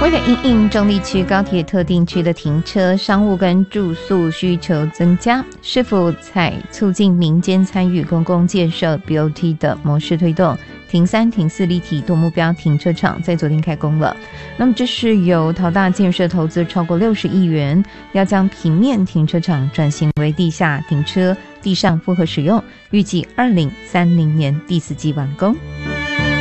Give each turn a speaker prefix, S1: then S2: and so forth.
S1: 为了因应中立区高铁特定区的停车、商务跟住宿需求增加，是否采促进民间参与公共建设 BOT 的模式推动停3停4立体多目标停车场在昨天开工了。那么这是由桃大建设投资超过60亿元，要将平面停车场转型为地下停车、地上复合使用，预计2030年第4季完工。